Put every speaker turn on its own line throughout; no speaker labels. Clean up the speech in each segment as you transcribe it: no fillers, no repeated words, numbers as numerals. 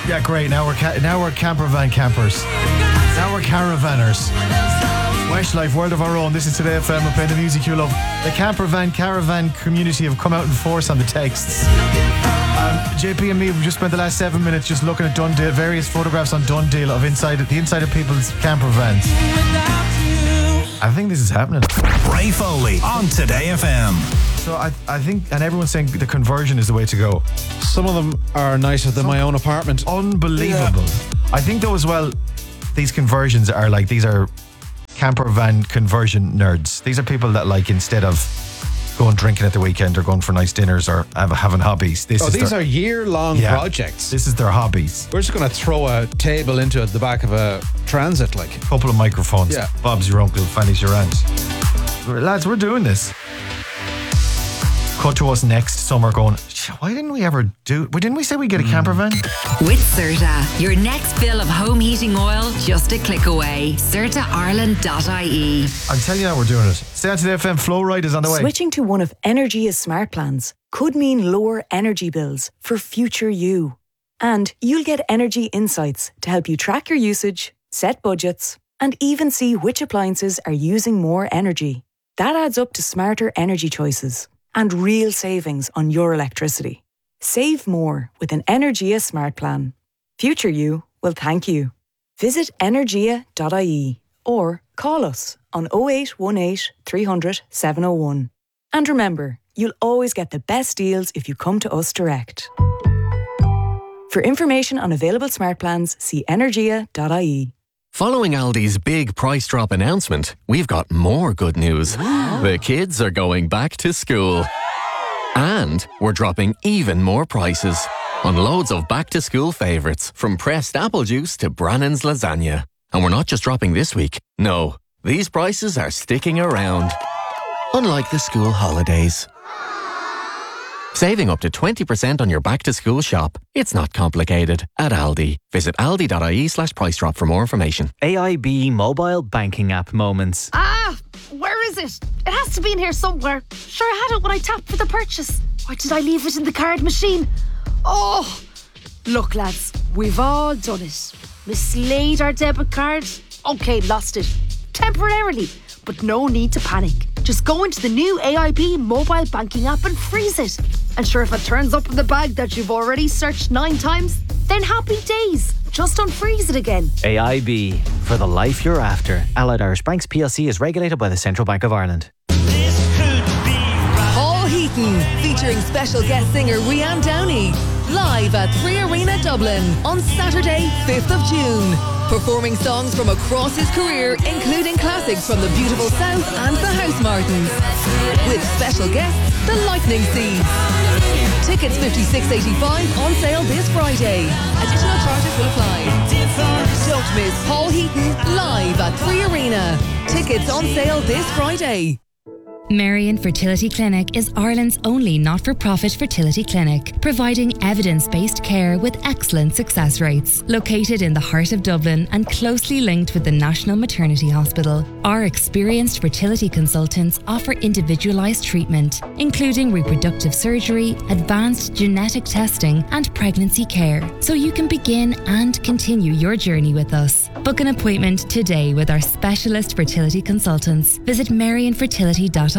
Yeah, great. Now we're camper van campers. Now we're caravanners. Westlife, world of our own. This is Today FM. We're playing the music you love. The camper van caravan community have come out in force on the texts. JP and me, we've just spent the last 7 minutes just looking at Dundale, various photographs on Dundale of the inside of people's camper vans. I think this is happening.
Ray Foley on Today FM.
So I think, and everyone's saying the conversion is the way to go.
Some of them are nicer than my own apartment.
Unbelievable. Yeah. I think though as well, these conversions are like, these are camper van conversion nerds. These are people that like, instead of going drinking at the weekend or going for nice dinners or having hobbies.
These are year-long projects.
This is their hobbies.
We're just going to throw a table into the back of a transit, like.
A couple of microphones.
Yeah.
Bob's your uncle, Fanny's your aunt. Lads, we're doing this. Cut to us next summer going, why didn't we ever didn't we say we'd get a camper van?
With Certa, your next fill of home heating oil just a click away. CertaIreland.ie.
I'm telling you how we're doing it. Stay on Today FM, Flow Ride is on the way.
Switching to one of Energia's smart plans could mean lower energy bills for future you. And you'll get energy insights to help you track your usage, set budgets, and even see which appliances are using more energy. That adds up to smarter energy choices and real savings on your electricity. Save more with an Energia smart plan. Future you will thank you. Visit energia.ie or call us on 0818 300 701. And remember, you'll always get the best deals if you come to us direct. For information on available smart plans, see energia.ie.
Following Aldi's big price drop announcement, we've got more good news. The kids are going back to school. And we're dropping even more prices on loads of back-to-school favourites, from pressed apple juice to Brannan's lasagna. And we're not just dropping this week. No, these prices are sticking around. Unlike the school holidays. Saving up to 20% on your back-to-school shop. It's not complicated. At Aldi. Visit aldi.ie/price drop for more information.
AIB mobile banking app moments.
Where is it? It has to be in here somewhere. Sure, I had it when I tapped for the purchase. Why did I leave it in the card machine? Oh! Look, lads, we've all done it. Mislaid our debit card. Okay, lost it. Temporarily. But no need to panic. Just go into the new AIB mobile banking app and freeze it. And sure, if it turns up in the bag that you've already searched 9 times, then happy days. Just unfreeze it again.
AIB, for the life you're after. Allied Irish Banks PLC is regulated by the Central Bank of Ireland.
Paul Heaton, featuring special guest singer Rianne Downey, live at 3 Arena Dublin on Saturday, 5th of June. Performing songs from across his career, including classics from the Beautiful South and the Housemartins. With special guests, the Lightning Seeds. Tickets $56.85 on sale this Friday. Additional charges will apply. Don't miss Paul Heaton live at 3 Arena. Tickets on sale this Friday.
Marion Fertility Clinic is Ireland's only not-for-profit fertility clinic, providing evidence-based care with excellent success rates. Located in the heart of Dublin and closely linked with the National Maternity Hospital, our experienced fertility consultants offer individualised treatment, including reproductive surgery, advanced genetic testing and pregnancy care, so you can begin and continue your journey with us. Book an appointment today with our specialist fertility consultants. Visit marionfertility.ie.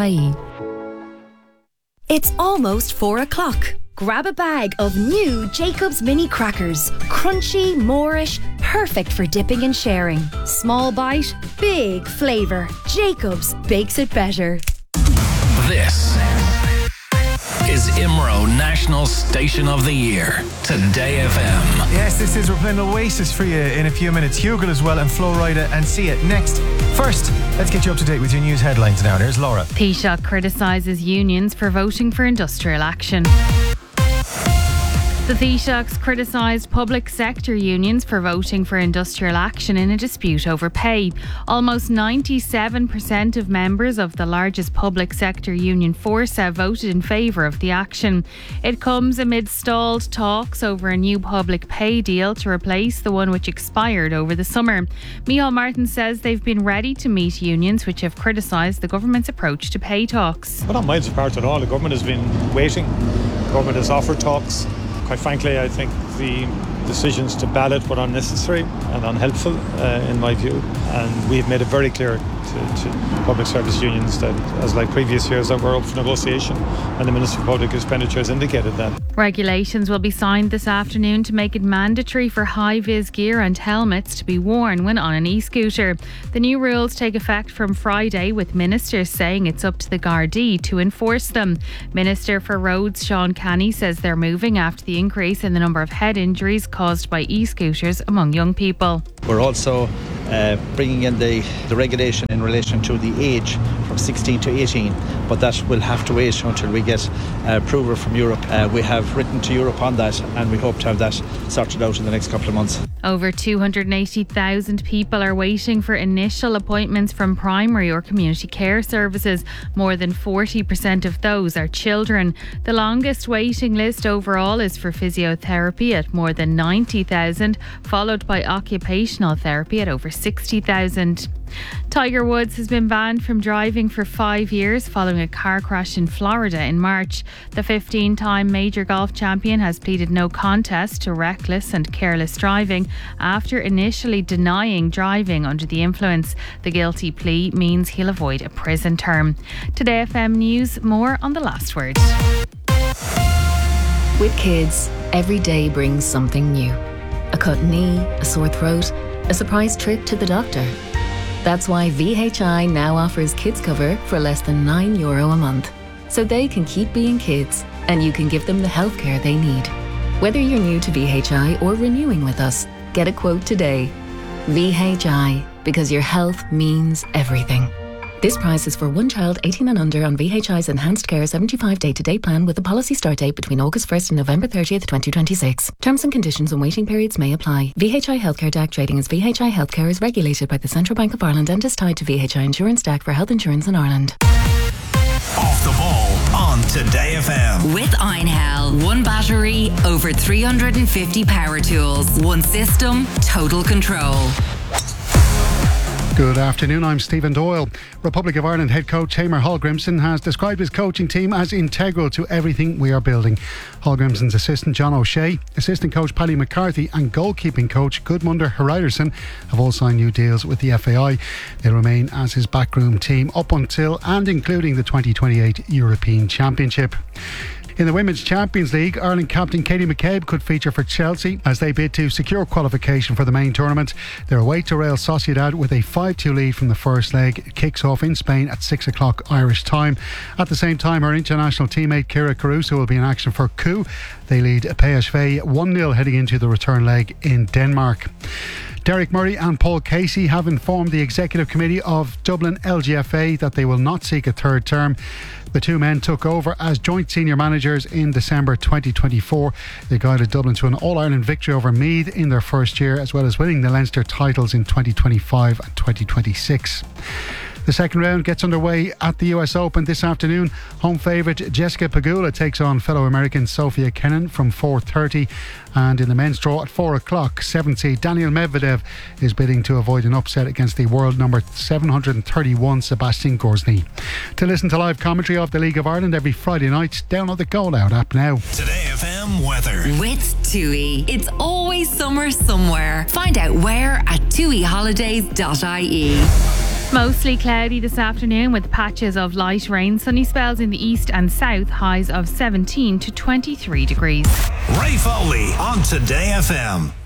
It's almost 4 o'clock. Grab a bag of new Jacob's Mini Crackers. Crunchy, Moorish, perfect for dipping and sharing. Small bite, big flavour. Jacob's bakes it better.
This is IMRO National Station of the Year. Today FM.
Yes, this is. We're playing Oasis for you in a few minutes. Hugel as well and Flo Rida and See It next. First, let's get you up to date with your news headlines now. Here's Laura.
Taoiseach criticises unions for voting for industrial action. The Taoiseachs criticised public sector unions for voting for industrial action in a dispute over pay. Almost 97% of members of the largest public sector union, Forsa, voted in favour of the action. It comes amid stalled talks over a new public pay deal to replace the one which expired over the summer. Micheál Martin says they've been ready to meet unions which have criticised the government's approach to pay talks.
Well, not miles apart at all. The government has been waiting. The government has offered talks. Quite frankly, I think the decisions to ballot were unnecessary and unhelpful in my view, and we've made it very clear to public service unions that, as like previous years, that we're up for negotiation, and the Minister for Public Expenditure has indicated that.
Regulations will be signed this afternoon to make it mandatory for high-vis gear and helmets to be worn when on an e-scooter. The new rules take effect from Friday, with ministers saying it's up to the Gardaí to enforce them. Minister for Roads Sean Canny says they're moving after the increase in the number of head injuries caused by e-scooters among young people.
We're also bringing in the regulation in relation to the age from 16 to 18, but that will have to wait until we get approval from Europe. We have written to Europe on that, and we hope to have that sorted out in the next couple of months.
Over 280,000 people are waiting for initial appointments from primary or community care services. More than 40% of those are children. The longest waiting list overall is for physiotherapy at more than 90,000, followed by occupational therapy at over 60,000. Tiger Woods has been banned from driving for 5 years following a car crash in Florida in March. The 15-time major golf champion has pleaded no contest to reckless and careless driving after initially denying driving under the influence. The guilty plea means he'll avoid a prison term. Today FM News, more on the last word.
With kids, every day brings something new. A cut knee, a sore throat, a surprise trip to the doctor. That's why VHI now offers kids cover for less than €9 a month. So they can keep being kids and you can give them the healthcare they need. Whether you're new to VHI or renewing with us, get a quote today. VHI, because your health means everything. This price is for one child 18 and under on VHI's Enhanced Care 75 day-to-day plan with a policy start date between August 1st and November 30th, 2026. Terms and conditions and waiting periods may apply. VHI Healthcare DAC trading as VHI Healthcare is regulated by the Central Bank of Ireland and is tied to VHI Insurance DAC for health insurance in Ireland.
Off the ball on Today FM.
With Einhell, one battery, over 350 power tools, one system, total control.
Good afternoon, I'm Stephen Doyle. Republic of Ireland head coach Eamon Hallgrimsson has described his coaching team as integral to everything we are building. Hallgrimsson's assistant John O'Shea, assistant coach Paddy McCarthy and goalkeeping coach Gudmundur Hreiðarsson have all signed new deals with the FAI. They'll remain as his backroom team up until and including the 2028 European Championship. In the Women's Champions League, Ireland captain Katie McCabe could feature for Chelsea as they bid to secure qualification for the main tournament. They're away to Real Sociedad with a 5-2 lead from the first leg. It kicks off in Spain at 6 o'clock Irish time. At the same time, her international teammate Kira Caruso will be in action for Coup. They lead PSV 1-0 heading into the return leg in Denmark. Derek Murray and Paul Casey have informed the Executive Committee of Dublin LGFA that they will not seek a third term. The two men took over as joint senior managers in December 2024. They guided Dublin to an All-Ireland victory over Meath in their first year, as well as winning the Leinster titles in 2025 and 2026. The second round gets underway at the US Open this afternoon. Home favourite Jessica Pegula takes on fellow American Sophia Kenin from 4:30. And in the men's draw at 4 o'clock, 7th seed Daniil Medvedev is bidding to avoid an upset against the world number 731 Sebastian Gorzny. To listen to live commentary of the League of Ireland every Friday night, download the Goal Out app now.
Today FM weather.
With TUI, it's always summer somewhere. Find out where at tuiholidays.ie.
Mostly cloudy this afternoon with patches of light rain. Sunny spells in the east and south, highs of 17 to 23 degrees.
Ray Foley on Today FM.